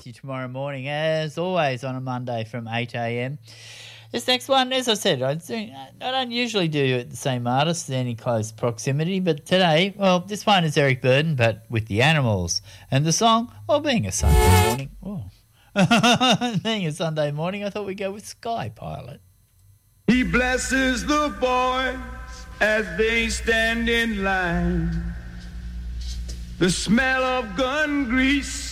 with you tomorrow morning, as always, on a Monday from 8 a.m. This next one, as I said, I don't usually do the same artist in any close proximity, but today, well, this one is Eric Burdon, but with the Animals. And the song, well, being a Sunday morning, being a Sunday morning, I thought we'd go with Sky Pilot. He blesses the boys as they stand in line. The smell of gun grease